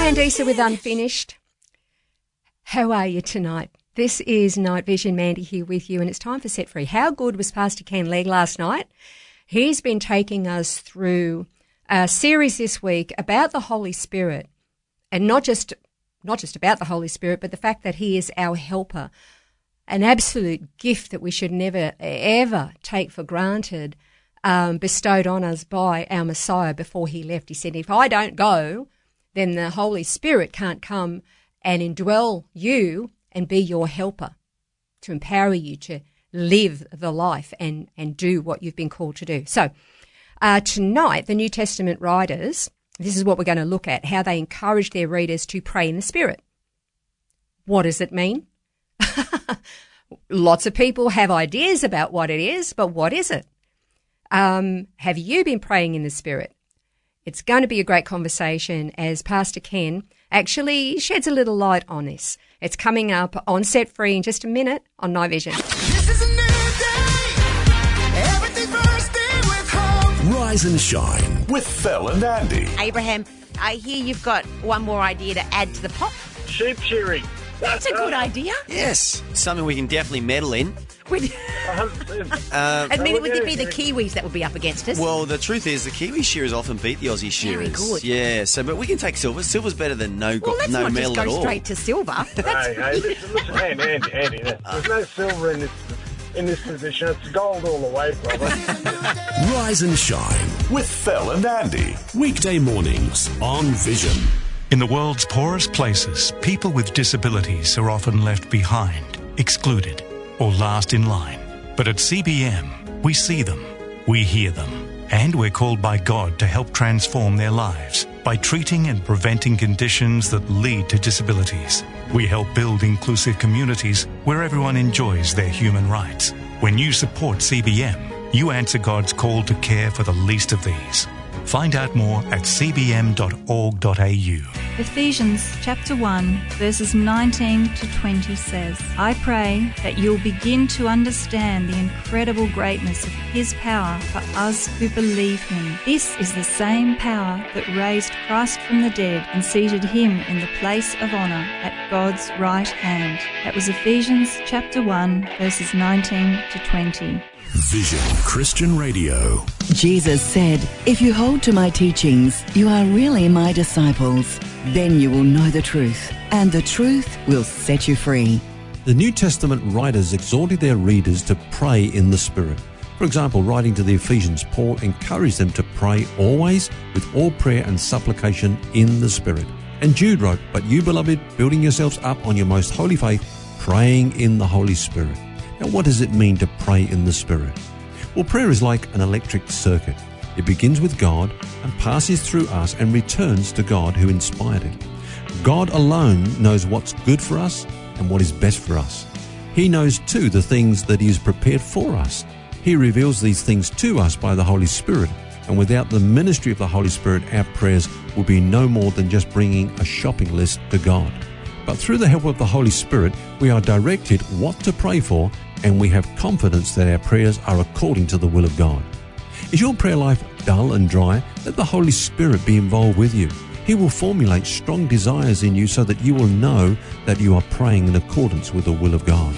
Mandisa with Unfinished. How are you tonight? This is Night Vision. Mandy here with you, and it's time for Set Free. How good was Pastor Ken Legg last night? He's been taking us through a series this week about the Holy Spirit, and not just about the Holy Spirit, but the fact that he is our helper, an absolute gift that we should never, ever take for granted, bestowed on us by our Messiah before he left. He said, if I don't go, then the Holy Spirit can't come and indwell you and be your helper, to empower you to live the life and do what you've been called to do. So tonight, the New Testament writers, this is what we're going to look at, how they encourage their readers to pray in the Spirit. What does it mean? Lots of people have ideas about what it is, but what is it? Have you been praying in the Spirit? It's going to be a great conversation as Pastor Ken actually sheds a little light on this. It's coming up on Set Free in just a minute on Night Vision. This is a new day. Everything's bursting with hope. Rise and shine with Phil and Andy. Abraham, I hear you've got one more idea to add to the pot. Sheep shearing. That's a good idea. Yes, something we can definitely meddle in. Would it be the Kiwis that would be up against us? Well, the truth is the Kiwi shearers often beat the Aussie shearers. Very good. Yeah, but we can take silver. Silver's better than no medal at all. Let's not just go straight to silver. Hey, listen, Andy, there's no silver in this position. It's gold all the way, brother. Rise and shine with Phil and Andy. Weekday mornings on Vision. In the world's poorest places, people with disabilities are often left behind, excluded, or last in line. But at CBM, we see them, we hear them, and we're called by God to help transform their lives by treating and preventing conditions that lead to disabilities. We help build inclusive communities where everyone enjoys their human rights. When you support CBM, you answer God's call to care for the least of these. Find out more at cbm.org.au. Ephesians chapter 1 verses 19 to 20 says, I pray that you'll begin to understand the incredible greatness of His power for us who believe Him. This is the same power that raised Christ from the dead and seated Him in the place of honour at God's right hand. That was Ephesians chapter 1 verses 19 to 20. Vision Christian Radio. Jesus said, if you hold to my teachings, you are really my disciples. Then you will know the truth, and the truth will set you free. The New Testament writers exhorted their readers to pray in the Spirit. For example, writing to the Ephesians, Paul encouraged them to pray always with all prayer and supplication in the Spirit. And Jude wrote, but you, beloved, building yourselves up on your most holy faith, praying in the Holy Spirit. Now, what does it mean to pray in the Spirit? Well, prayer is like an electric circuit. It begins with God and passes through us and returns to God who inspired it. God alone knows what's good for us and what is best for us. He knows too the things that He has prepared for us. He reveals these things to us by the Holy Spirit, and without the ministry of the Holy Spirit, our prayers will be no more than just bringing a shopping list to God. But through the help of the Holy Spirit, we are directed what to pray for, and we have confidence that our prayers are according to the will of God. Is your prayer life dull and dry? Let the Holy Spirit be involved with you. He will formulate strong desires in you so that you will know that you are praying in accordance with the will of God.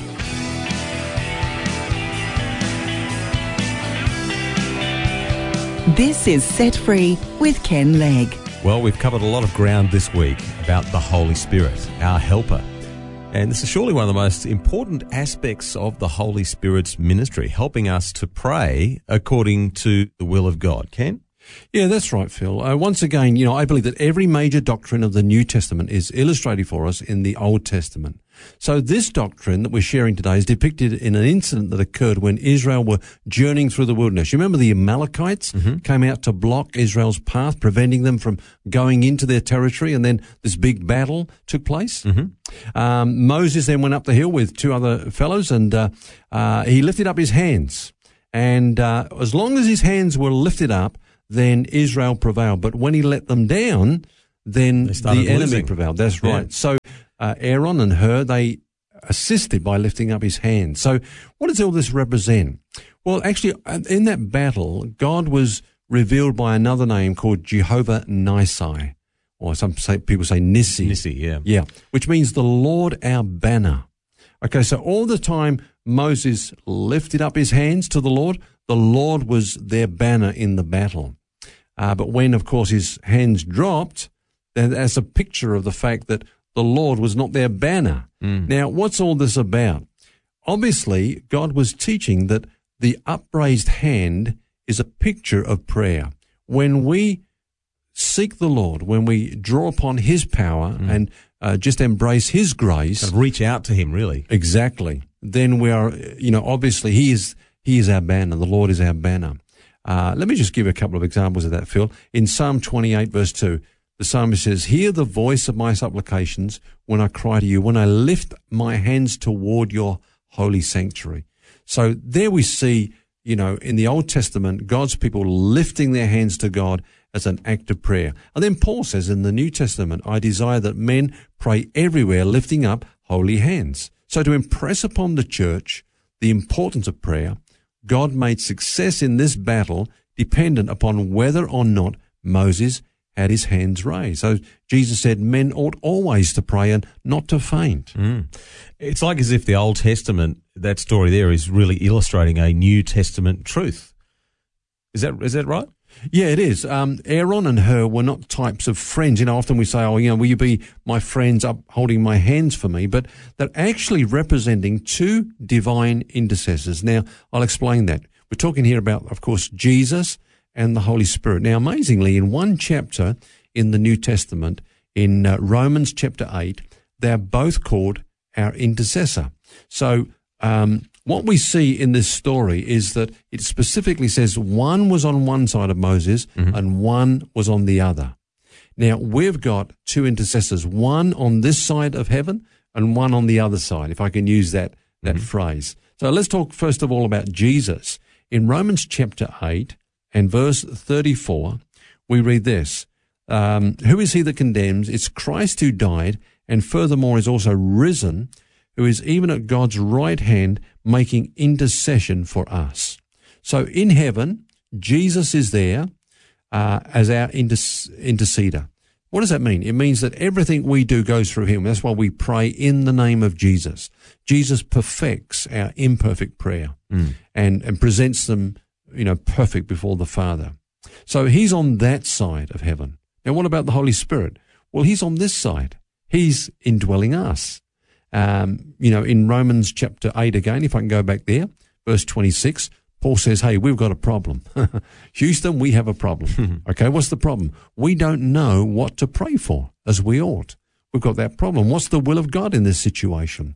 This is Set Free with Ken Legg. Well, we've covered a lot of ground this week about the Holy Spirit, our helper. And this is surely one of the most important aspects of the Holy Spirit's ministry, helping us to pray according to the will of God. Ken? Yeah, that's right, Phil. Once again, I believe that every major doctrine of the New Testament is illustrated for us in the Old Testament. So this doctrine that we're sharing today is depicted in an incident that occurred when Israel were journeying through the wilderness. You remember the Amalekites came out to block Israel's path, preventing them from going into their territory, and then this big battle took place. Moses then went up the hill with two other fellows, and he lifted up his hands. And as long as his hands were lifted up, then Israel prevailed. But when he let them down, then the enemy prevailed. That's right. Yeah. So Aaron and Hur, they assisted by lifting up his hands. So what does all this represent? Well, actually, in that battle, God was revealed by another name called Jehovah Nissi, or people say Nissi. Nissi, yeah. Yeah, which means the Lord our banner. Okay, so all the time Moses lifted up his hands to the Lord was their banner in the battle. But when, of course, his hands dropped, then that's a picture of the fact that the Lord was not their banner. Now, what's all this about? Obviously, God was teaching that the upraised hand is a picture of prayer. When we seek the Lord, when we draw upon his power and just embrace his grace. And reach out to him, really. Exactly. Then we are, obviously he is our banner. The Lord is our banner. Let me just give a couple of examples of that, Phil. In Psalm 28, verse 2, the psalmist says, "Hear the voice of my supplications when I cry to you, when I lift my hands toward your holy sanctuary." So there we see, in the Old Testament, God's people lifting their hands to God as an act of prayer. And then Paul says in the New Testament, "I desire that men pray everywhere, lifting up holy hands." So to impress upon the church the importance of prayer, God made success in this battle dependent upon whether or not Moses had his hands raised. So Jesus said men ought always to pray and not to faint. It's like as if the Old Testament, that story there, is really illustrating a New Testament truth. Is that right? Yeah, it is. Aaron and Hur were not types of friends. Often we say, will you be my friends up holding my hands for me? But they're actually representing two divine intercessors. Now, I'll explain that. We're talking here about, of course, Jesus and the Holy Spirit. Now, amazingly, in one chapter in the New Testament, in Romans chapter 8, they're both called our intercessor. So, what we see in this story is that it specifically says one was on one side of Moses and one was on the other. Now, we've got two intercessors, one on this side of heaven and one on the other side, if I can use that phrase. So let's talk first of all about Jesus. In Romans chapter 8 and verse 34, we read this, "Who is he that condemns? It's Christ who died and furthermore is also risen, who is even at God's right hand making intercession for us." So in heaven, Jesus is there as our interceder. What does that mean? It means that everything we do goes through him. That's why we pray in the name of Jesus. Jesus perfects our imperfect prayer and presents them, perfect before the Father. So he's on that side of heaven. Now what about the Holy Spirit? Well, he's on this side. He's indwelling us. In Romans chapter 8 again, if I can go back there, verse 26, Paul says, hey, we've got a problem. Houston, we have a problem. Okay, what's the problem? We don't know what to pray for as we ought. We've got that problem. What's the will of God in this situation?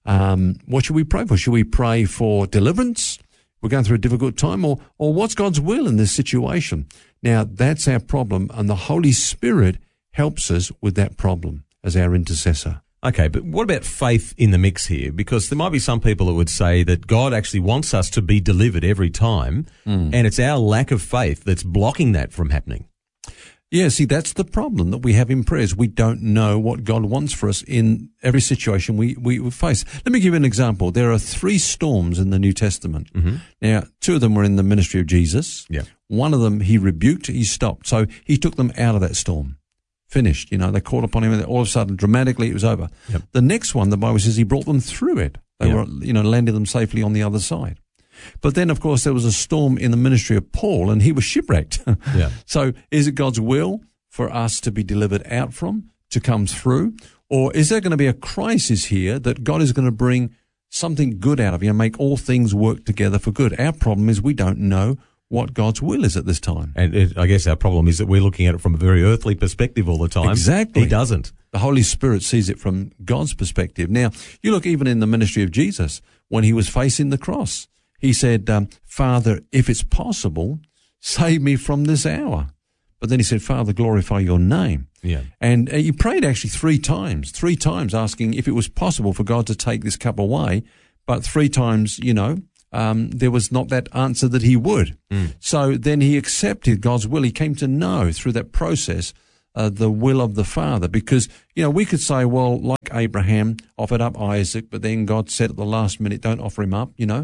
What should we pray for? Should we pray for deliverance? We're going through a difficult time, or what's God's will in this situation? Now, that's our problem, and the Holy Spirit helps us with that problem as our intercessor. Okay, but what about faith in the mix here? Because there might be some people that would say that God actually wants us to be delivered every time, and it's our lack of faith that's blocking that from happening. Yeah, see, that's the problem that we have in prayers. We don't know what God wants for us in every situation we face. Let me give you an example. There are 3 storms in the New Testament. Now, 2 of them were in the ministry of Jesus. Yeah. One of them he rebuked, he stopped. So he took them out of that storm. Finished. They caught upon him and all of a sudden, dramatically, it was over. Yep. The next one, the Bible says he brought them through it. They were, landed them safely on the other side. But then, of course, there was a storm in the ministry of Paul and he was shipwrecked. Yeah. So is it God's will for us to be delivered out from, to come through? Or is there going to be a crisis here that God is going to bring something good out of, make all things work together for good? Our problem is we don't know what God's will is at this time. And I guess our problem is that we're looking at it from a very earthly perspective all the time. Exactly. He doesn't. The Holy Spirit sees it from God's perspective. Now, you look even in the ministry of Jesus, when he was facing the cross, he said, Father, if it's possible, save me from this hour. But then he said, Father, glorify your name. Yeah. And he prayed actually 3 times asking if it was possible for God to take this cup away. But 3 times, there was not that answer that he would. So then he accepted God's will. He came to know through that process the will of the Father. Because, we could say, well, like Abraham offered up Isaac, but then God said at the last minute, don't offer him up,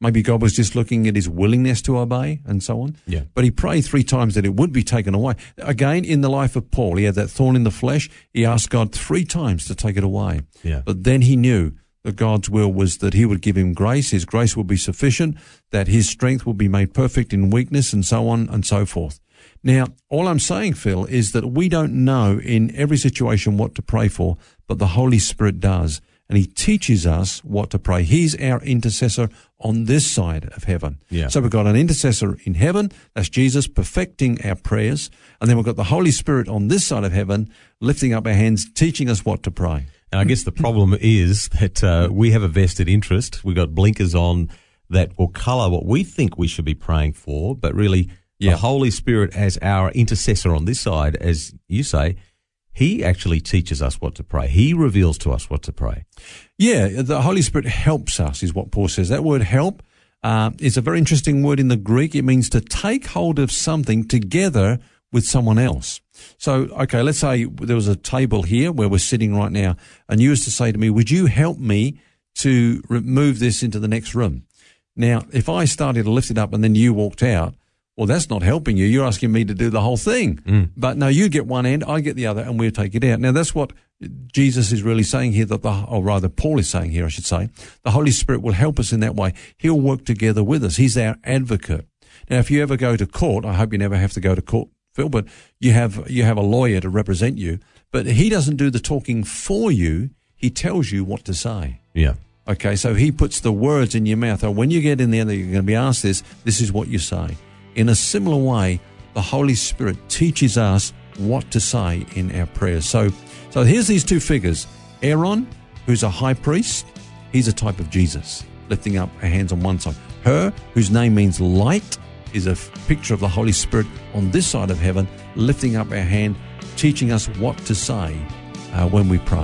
Maybe God was just looking at his willingness to obey and so on. Yeah. But he prayed 3 times that it would be taken away. Again, in the life of Paul, he had that thorn in the flesh. He asked God 3 times to take it away. Yeah. But then he knew that God's will was that he would give him grace. His grace will be sufficient, that his strength will be made perfect in weakness, and so on and so forth. Now, all I'm saying, Phil, is that we don't know in every situation what to pray for, but the Holy Spirit does. And he teaches us what to pray. He's our intercessor on this side of heaven. Yeah. So we've got an intercessor in heaven, that's Jesus, perfecting our prayers. And then we've got the Holy Spirit on this side of heaven, lifting up our hands, teaching us what to pray. And I guess the problem is that we have a vested interest. We've got blinkers on that will colour what we think we should be praying for, but really the Holy Spirit as our intercessor on this side, as you say, he actually teaches us what to pray. He reveals to us what to pray. Yeah, the Holy Spirit helps us, is what Paul says. That word help is a very interesting word in the Greek. It means to take hold of something together with someone else. So, okay, let's say there was a table here where we're sitting right now, and you was to say to me, would you help me to move this into the next room? Now, if I started to lift it up and then you walked out, well, that's not helping you. You're asking me to do the whole thing. But no, you get one end, I get the other, and we'll take it out. Now, that's what Jesus is really saying here, or rather Paul is saying here, I should say. The Holy Spirit will help us in that way. He'll work together with us. He's our advocate. Now, if you ever go to court, I hope you never have to go to court, Phil, but you have a lawyer to represent you, but he doesn't do the talking for you. He tells you what to say. Yeah. Okay, so he puts the words in your mouth. Oh, when you get in there, you're going to be asked this is what you say. In a similar way, the Holy Spirit teaches us what to say in our prayers. So here's these 2 figures. Aaron, who's a high priest, he's a type of Jesus, lifting up our hands on one side. Her, whose name means light, is a picture of the Holy Spirit on this side of heaven, lifting up our hand, teaching us what to say when we pray.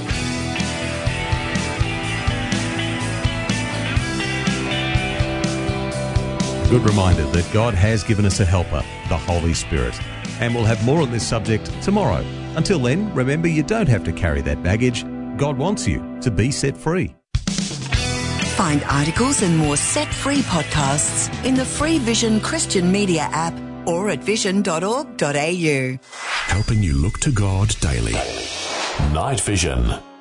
Good reminder that God has given us a helper, the Holy Spirit. And we'll have more on this subject tomorrow. Until then, remember you don't have to carry that baggage. God wants you to be set free. Find articles and more set-free podcasts in the free Vision Christian Media app or at vision.org.au. Helping you look to God daily. Night Vision.